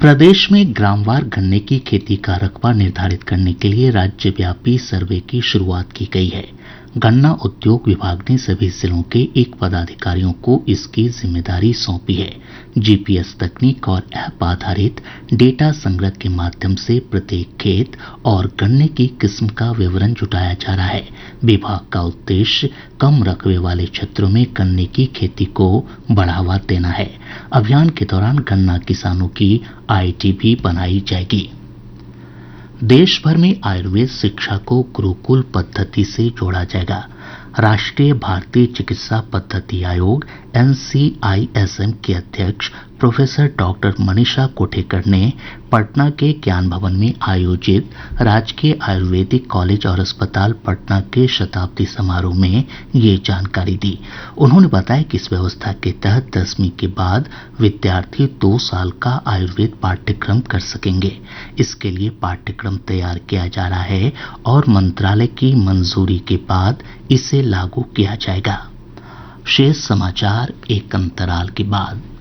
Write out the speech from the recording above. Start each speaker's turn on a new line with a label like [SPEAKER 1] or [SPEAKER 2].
[SPEAKER 1] प्रदेश में ग्रामवार गन्ने की खेती का रकबा निर्धारित करने के लिए राज्यव्यापी सर्वे की शुरुआत की गई है। गन्ना उद्योग विभाग ने सभी जिलों के एक पदाधिकारियों को इसकी जिम्मेदारी सौंपी है। जीपीएस तकनीक और ऐप आधारित डेटा संग्रह के माध्यम से प्रत्येक खेत और गन्ने की किस्म का विवरण जुटाया जा रहा है। विभाग का उद्देश्य कम रकबे वाले क्षेत्रों में गन्ने की खेती को बढ़ावा देना है। अभियान के दौरान गन्ना किसानों की आईडी भी बनाई जाएगी। देश भर में आयुर्वेद शिक्षा को गुरुकुल पद्धति से जोड़ा जाएगा। राष्ट्रीय भारतीय चिकित्सा पद्धति आयोग एनसीआईएसएम के अध्यक्ष प्रोफेसर डॉक्टर मनीषा कोठेकर ने पटना के ज्ञान भवन में आयोजित राजकीय आयुर्वेदिक कॉलेज और अस्पताल पटना के शताब्दी समारोह में ये जानकारी दी। उन्होंने बताया कि इस व्यवस्था के तहत 10वीं के बाद विद्यार्थी 2 साल का आयुर्वेद पाठ्यक्रम कर सकेंगे। इसके लिए पाठ्यक्रम तैयार किया जा रहा है और मंत्रालय की मंजूरी के बाद इसे लागू किया जाएगा। शेष समाचार एक अंतराल के बाद।